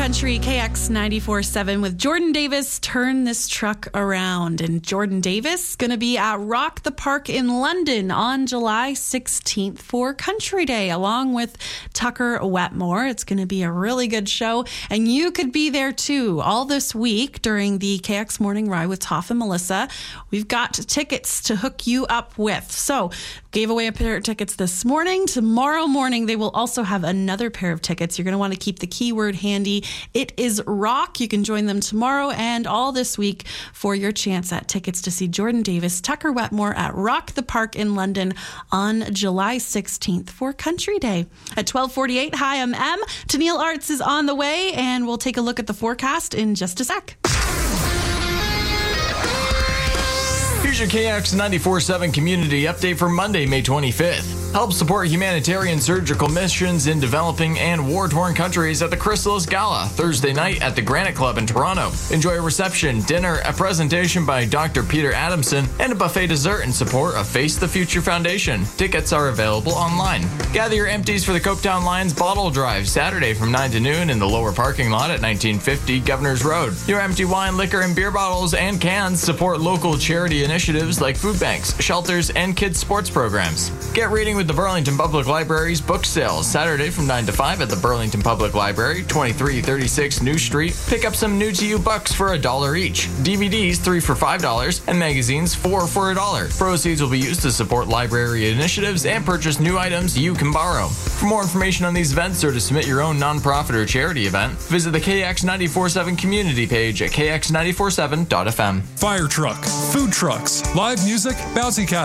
Country, KX 94.7 with Jordan Davis, Turn This Truck Around. And Jordan Davis going to be at Rock the Park in London on July 16th for Country Day, along with Tucker Wetmore. It's going to be a really good show, and you could be there too all this week during the KX Morning Ride with Toff and Melissa. We've got tickets to hook you up with. So, gave away a pair of tickets this morning. Tomorrow morning, they will also have another pair of tickets. You're going to want to keep the keyword handy. It is rock. You can join them tomorrow and all this week for your chance at tickets to see Jordan Davis, Tucker Wetmore at Rock the Park in London on July 16th for Country Day. At 12:48, hi, I'm Em. Tennille Arts is on the way, and we'll take a look at the forecast in just a sec. Here's your KX 94.7 community update for Monday, May 25th. Help support humanitarian surgical missions in developing and war-torn countries at the Chrysalis Gala Thursday night at the Granite Club in Toronto. Enjoy a reception, dinner, a presentation by Dr. Peter Adamson, and a buffet dessert in support of Face the Future Foundation. Tickets are available online. Gather your empties for the Coketown Lions Bottle Drive Saturday from 9 to noon in the lower parking lot at 1950 Governors Road. Your empty wine, liquor, and beer bottles and cans support local charity initiatives like food banks, shelters, and kids' sports programs. Get reading with the Burlington Public Library's book sale Saturday from 9 to 5 at the Burlington Public Library, 2336 New Street. Pick up some new-to-you books for $1 each. DVDs 3 for $5 and magazines 4 for $1. Proceeds will be used to support library initiatives and purchase new items you can borrow. For more information on these events or to submit your own nonprofit or charity event, visit the KX 94.7 community page at kx947.fm. Fire truck, food trucks, live music, bouncy castle.